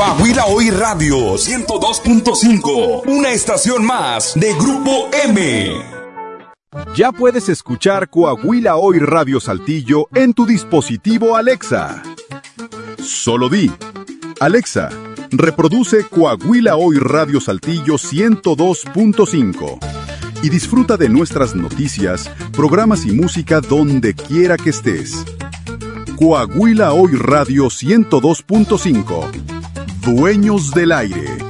Coahuila Hoy Radio 102.5, una estación más de Grupo M. Ya puedes escuchar Coahuila Hoy Radio Saltillo en tu dispositivo Alexa. Solo di: Alexa, reproduce Coahuila Hoy Radio Saltillo 102.5 y disfruta de nuestras noticias, programas y música donde quiera que estés. Coahuila Hoy Radio 102.5. Dueños del aire.